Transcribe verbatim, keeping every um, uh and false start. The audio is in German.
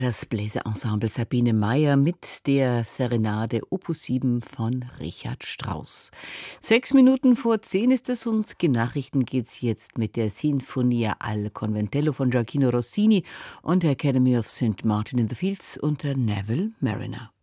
Das Bläserensemble Sabine Meyer mit der Serenade Opus sieben von Richard Strauss. Sechs Minuten vor zehn ist es und Nachrichten geht's jetzt mit der Sinfonia al Conventello von Gioacchino Rossini und der Academy of Saint Martin in the Fields unter Neville Mariner.